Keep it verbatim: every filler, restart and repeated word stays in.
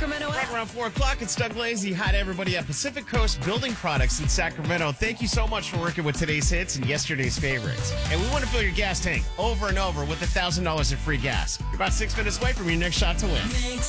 Sacramento Right app. around four o'clock, it's Doug Lazy. Hi to everybody at Pacific Coast Building Products in Sacramento. Thank you so much for working with today's hits and yesterday's favorites. And we want to fill your gas tank over and over with one thousand dollars in free gas. You're about six minutes away from your next shot to win.